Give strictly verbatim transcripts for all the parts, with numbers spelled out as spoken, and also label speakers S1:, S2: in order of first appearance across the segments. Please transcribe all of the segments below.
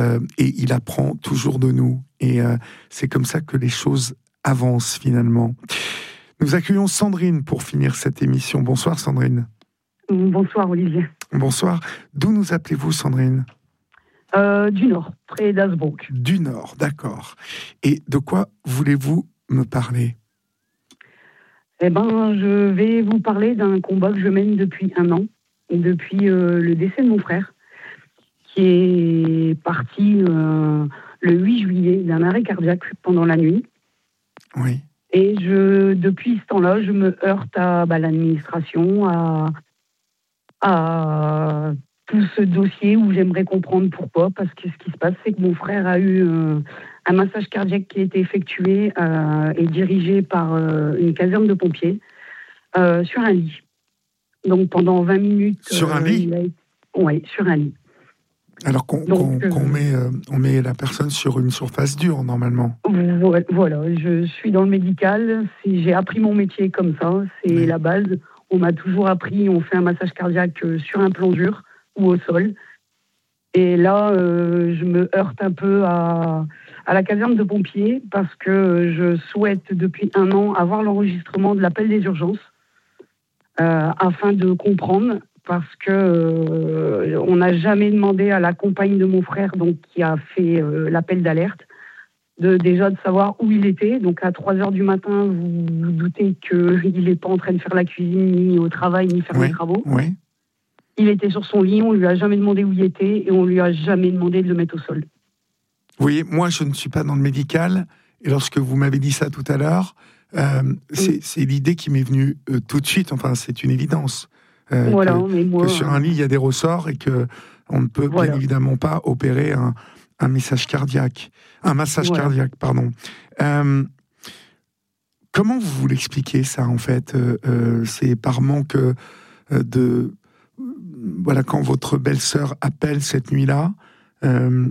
S1: euh, et il apprend toujours de nous. Et euh, c'est comme ça que les choses avancent finalement. Nous accueillons Sandrine pour finir cette émission. Bonsoir Sandrine.
S2: Bonsoir Olivier.
S1: Bonsoir. D'où nous appelez-vous Sandrine ?
S2: euh, Du Nord, près d'Hazebrouck.
S1: Du Nord, d'accord. Et de quoi voulez-vous me parler ?
S2: Eh ben, je vais vous parler d'un combat que je mène depuis un an, depuis euh, le décès de mon frère, qui est parti euh, le huit juillet d'un arrêt cardiaque pendant la nuit.
S1: Oui.
S2: Et je, depuis ce temps-là, je me heurte à bah, l'administration, à, à tout ce dossier où j'aimerais comprendre pourquoi. Parce que ce qui se passe, c'est que mon frère a eu euh, un massage cardiaque qui a été effectué euh, et dirigé par euh, une caserne de pompiers euh, sur un lit. Donc pendant vingt minutes...
S1: Sur un
S2: euh,
S1: lit ?
S2: Oui, sur un lit.
S1: Alors qu'on,
S2: Donc,
S1: qu'on, qu'on
S2: euh,
S1: met, euh, on met la personne sur une surface dure, normalement.
S2: Voilà, je suis dans le médical. C'est, j'ai appris mon métier comme ça, c'est
S1: Oui.
S2: la base. On m'a toujours appris, on fait un massage cardiaque sur un plan dur ou au sol. Et là, euh, je me heurte un peu à, à la caserne de pompiers parce que je souhaite depuis un an avoir l'enregistrement de l'appel des urgences euh, afin de comprendre. Parce que euh, on n'a jamais demandé à la compagne de mon frère, donc qui a fait euh, l'appel d'alerte, de déjà de savoir où il était. Donc à trois heures du matin, vous vous doutez qu'il n'est pas en train de faire la cuisine, ni au travail, ni faire
S1: Oui.
S2: les travaux.
S1: Oui.
S2: Il était sur son lit, on lui a jamais demandé où il était et on lui a jamais demandé de le mettre au sol.
S1: Vous voyez, moi je ne suis pas dans le médical, et lorsque vous m'avez dit ça tout à l'heure, euh, c'est,
S2: Mm.
S1: c'est l'idée qui m'est venue euh, tout de suite, enfin c'est une évidence. Euh,
S2: Voilà,
S1: que,
S2: mais moi...
S1: que sur un lit, il y a des ressorts et que on ne peut
S2: Voilà.
S1: bien évidemment pas opérer un, un message cardiaque, un massage
S2: Voilà.
S1: cardiaque, pardon. Euh, comment vous vous l'expliquez ça en fait euh, euh, C'est par manque euh, de... Voilà, quand votre belle-sœur appelle cette nuit-là, euh,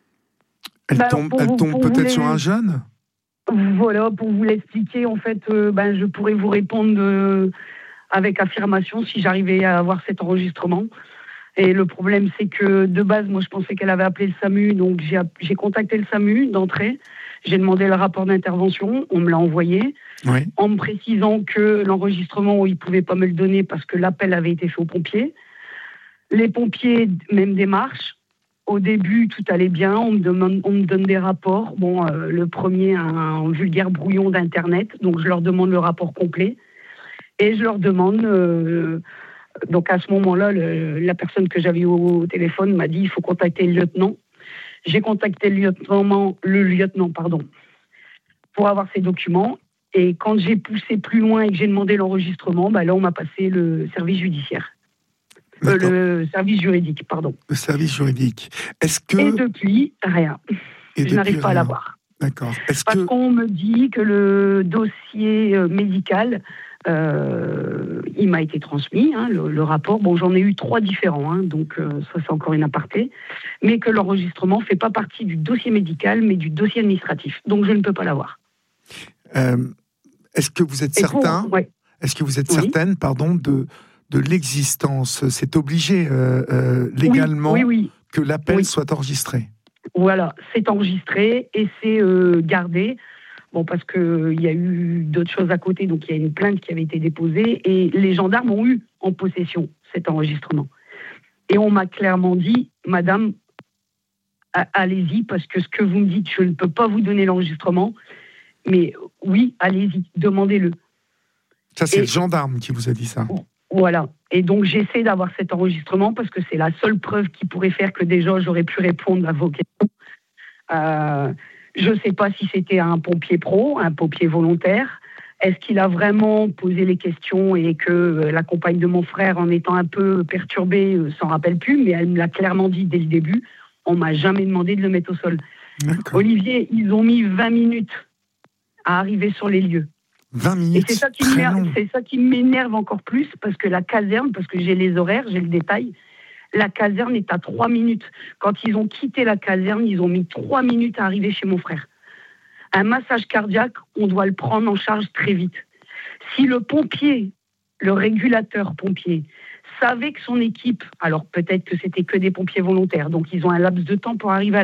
S1: elle
S2: Bah alors,
S1: tombe,
S2: pour
S1: elle
S2: vous-
S1: tombe
S2: pour
S1: peut-être
S2: vous
S1: sur
S2: les-
S1: un jeune ?
S2: Voilà, pour vous l'expliquer, en fait, euh, ben, je pourrais vous répondre euh, avec affirmation si j'arrivais à avoir cet enregistrement. Et le problème, c'est que de base, moi, je pensais qu'elle avait appelé le SAMU, donc j'ai, j'ai contacté le SAMU d'entrée. J'ai demandé le rapport d'intervention, on me l'a envoyé,
S1: Oui.
S2: en me précisant que l'enregistrement, ils ne pouvaient pas me le donner parce que l'appel avait été fait aux pompiers. Les pompiers, même démarche. Au début, tout allait bien, on me, demande, on me donne des rapports. Bon, euh, le premier, un vulgaire brouillon d'Internet, donc je leur demande le rapport complet. Et je leur demande... Euh, Donc à ce moment-là, le, la personne que j'avais au, au téléphone m'a dit il faut contacter le lieutenant. J'ai contacté le lieutenant, le lieutenant pardon, pour avoir ces documents. Et quand j'ai poussé plus loin et que j'ai demandé l'enregistrement, bah là on m'a passé le service judiciaire, euh, le service juridique, pardon.
S1: Le service juridique. Est-ce que
S2: Et depuis rien,
S1: et
S2: je
S1: depuis
S2: n'arrive pas
S1: rien.
S2: à l'avoir.
S1: D'accord. Est-ce
S2: Parce
S1: que
S2: qu'on me dit que le dossier euh, médical, euh, il m'a été transmis, hein, le, le rapport. Bon, j'en ai eu trois différents, hein, donc euh, ça c'est encore une aparté. Mais que l'enregistrement ne fait pas partie du dossier médical, mais du dossier administratif. Donc je ne peux pas l'avoir.
S1: euh, est-ce que vous êtes
S2: Et
S1: certain
S2: pour, ouais.
S1: Est-ce que vous êtes
S2: Oui.
S1: certaine, pardon, de de l'existence? C'est obligé euh, euh, légalement
S2: oui, oui, oui.
S1: que l'appel
S2: Oui.
S1: soit enregistré.
S2: Voilà, c'est enregistré et c'est euh, gardé. Bon, parce qu'il euh, y a eu d'autres choses à côté, donc il y a une plainte qui avait été déposée et les gendarmes ont eu en possession cet enregistrement. Et on m'a clairement dit, madame, allez-y, parce que ce que vous me dites, je ne peux pas vous donner l'enregistrement, mais oui, allez-y, demandez-le.
S1: Ça, c'est
S2: et,
S1: le gendarme qui vous a dit ça.
S2: Voilà. Et donc, j'essaie d'avoir cet enregistrement parce que c'est la seule preuve qui pourrait faire que déjà, j'aurais pu répondre à vos questions. Euh, je ne sais pas si c'était un pompier pro, un pompier volontaire. Est-ce qu'il a vraiment posé les questions et que euh, la compagne de mon frère, en étant un peu perturbée, euh, s'en rappelle plus, mais elle me l'a clairement dit dès le début. On m'a jamais demandé de le mettre au sol.
S1: D'accord.
S2: Olivier, ils ont mis vingt minutes à arriver sur les lieux.
S1: vingt minutes,
S2: et c'est ça qui
S1: très
S2: m'énerve,
S1: long.
S2: c'est ça qui m'énerve encore plus, parce que la caserne, parce que j'ai les horaires, j'ai le détail, la caserne est à trois minutes. Quand ils ont quitté la caserne, ils ont mis trois minutes à arriver chez mon frère. Un massage cardiaque, on doit le prendre en charge très vite. Si le pompier, le régulateur pompier, savait que son équipe, alors peut-être que c'était que des pompiers volontaires, donc ils ont un laps de temps pour arriver à